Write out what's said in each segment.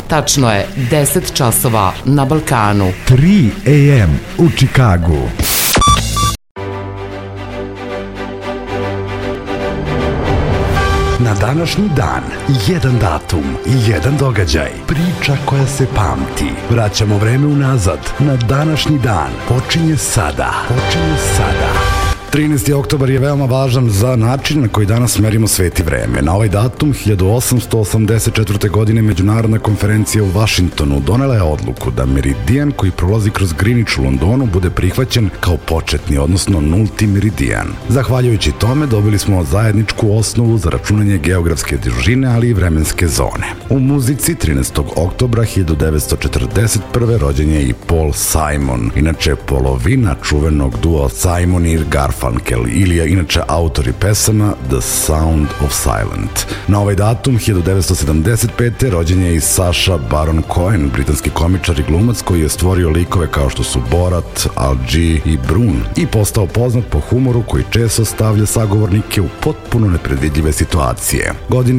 Tačno je 10 časova na Balkanu. 3 AM u Čikagu. Na današnji dan, jedan datum, jedan događaj, priča koja se pamti. Vraćamo vreme unazad. Na današnji dan počinje sada. 13. oktobar je veoma važan za način na koji danas merimo svet i vreme. Na ovaj datum, 1884. godine, Međunarodna konferencija u Vašingtonu donela je odluku da meridijan koji prolazi kroz Greenwich u Londonu bude prihvaćen kao početni, odnosno nulti meridijan. Zahvaljujući tome dobili smo zajedničku osnovu za računanje geografske dužine, ali i vremenske zone. U muzici 13. oktobra 1941. rođen je i Paul Simon, inače polovina čuvenog duo Simon i Garfunkel, ili je inače autor i pesama The Sound of Silence. Na ovaj datum 1975. rođen je i Sacha Baron Cohen, britanski komičar i glumac koji je stvorio likove kao što su Borat, Al G i Brun i postao poznat po humoru koji često stavlja sagovornike u potpuno nepredvidljive situacije. Godine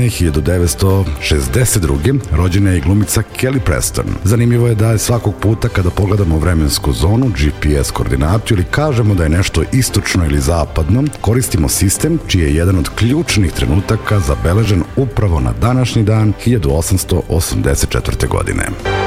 1962. rođena je i glumica Kelly Preston. Zanimljivo je da je svakog puta kada pogledamo vremensku zonu, GPS koordinatu ili kažemo da je nešto istočno ili zapadno, koristimo sistem čiji je jedan od ključnih trenutaka zabeležen upravo na današnji dan 1884. godine.